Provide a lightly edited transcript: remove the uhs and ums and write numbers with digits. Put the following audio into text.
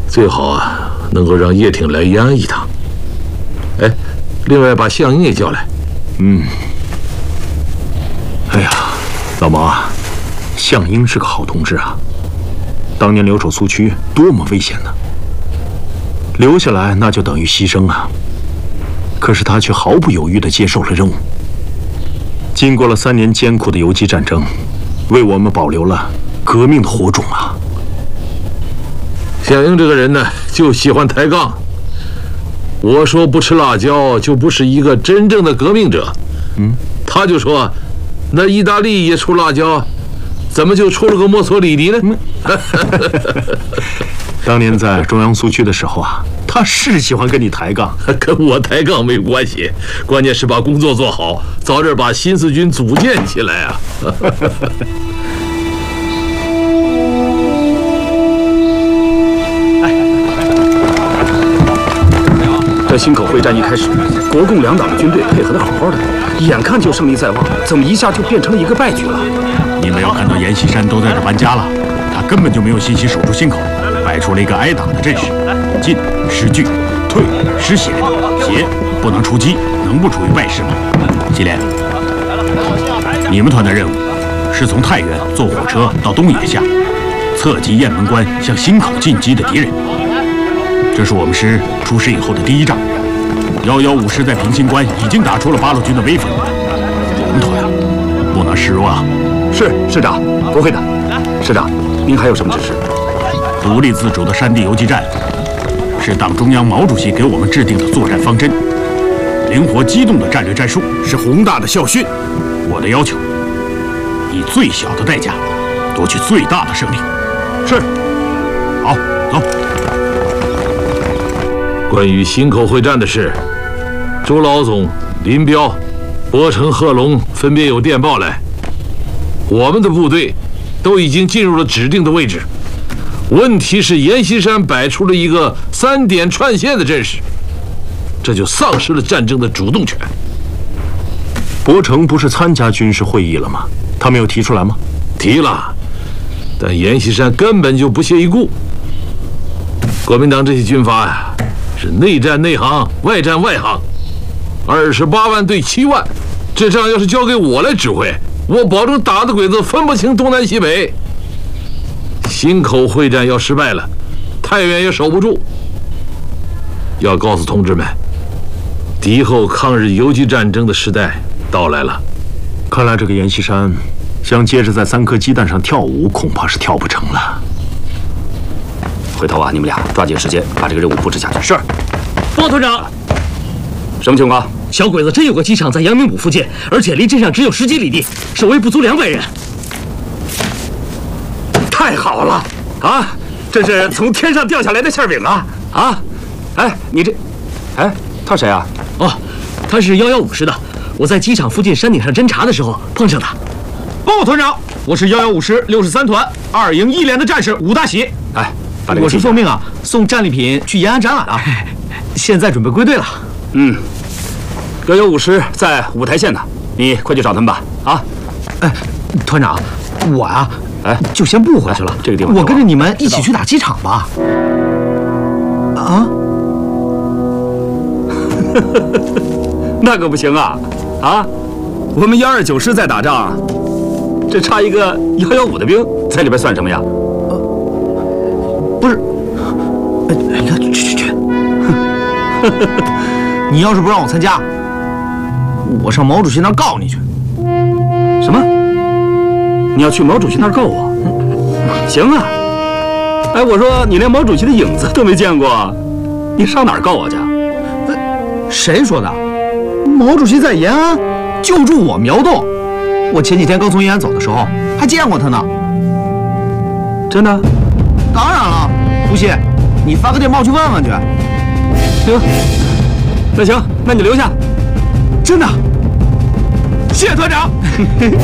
最好啊，能够让叶挺来延安一趟。哎，另外把项英也叫来。 哎呀，老毛啊，项英是个好同志啊，当年留守苏区多么危险呢！留下来那就等于牺牲啊。可是他却毫不犹豫地接受了任务。经过了3年艰苦的游击战争，为我们保留了革命的火种啊。 项英这个人呢，就喜欢抬杠。我说不吃辣椒，就不是一个真正的革命者。他就说，那意大利也出辣椒，怎么就出了个墨索里尼呢？ 当年在中央苏区的时候啊，他是喜欢跟你抬杠， 跟我抬杠没关系，关键是把工作做好，早点把新四军组建起来啊！ 这忻口会战一开始，国共两党的军队配合得好好的，眼看就胜利在望，怎么一下就变成了一个败局了？ 你们要看到阎锡山都在这搬家了，他根本就没有信心守住忻口，摆出了一个挨打的阵势，进失据，退失血，血不能出击，能不处于败势吗？祁连，你们团的任务是从太原坐火车到东野下，侧击雁门关向忻口进击的敌人。这是我们师出师以后的第一仗。115师在平型关已经打出了八路军的威风，我们团不能示弱啊！ 是师长，不会的。师长，您还有什么指示？ 独立自主的山地游击战是党中央毛主席给我们制定的作战方针，灵活机动的战略战术是宏大的校训。我的要求，以最小的代价夺取最大的胜利。 是。 好，走。 关于忻口会战的事，周老总、林彪、伯承、贺龙分别有电报来，我们的部队都已经进入了指定的位置。问题是阎锡山摆出了一个3点串线的阵势，这就丧失了战争的主动权。 伯承不是参加军事会议了吗？他没有提出来吗？ 提了，但阎锡山根本就不屑一顾。国民党这些军阀呀，是内战内行，外战外行。28万对7万，这仗要是交给我来指挥，我保证打的鬼子分不清东南西北。忻口会战要失败了，太原也守不住。要告诉同志们，敌后抗日游击战争的时代到来了。 看来这个阎锡山想接着在3颗鸡蛋上跳舞，恐怕是跳不成了。 回头啊，你们俩抓紧时间把这个任务布置下去。是。 报团长， 什么情况？ 小鬼子真有个机场在阳明堡附近，而且离镇上只有10几里地，守卫不足200人。 太好了啊！这是从天上掉下来的馅饼啊！啊，哎，你这，哎，他谁啊？ 哦，他是115师的，我在机场附近山顶上侦察的时候碰上他。 报团长，我是115师63团2营1连的战士武大喜。 哎， 我是奉命啊，送战利品去延安展览啊，现在准备归队了。 115师在五台县呢，你快去找他们吧。啊， 哎，团长，我呀，就先不回去了。 这个地方， 我跟着你们一起去打机场吧。啊？ 那可不行啊！啊，我们129师在打仗，这差一个115的兵在里边算什么呀？ 不是，哎呀，去！你要是不让我参加，我上毛主席那儿告你去。 什么？你要去毛主席那儿告我？行啊！哎，我说你连毛主席的影子都没见过，你上哪儿告我去？ 谁说的？毛主席在延安救助我苗栋，我前几天刚从延安走的时候还见过他呢。 真的？ 当然了，不信你发个电报去问问去。 行，那行，那你留下。 真的， 谢谢团长。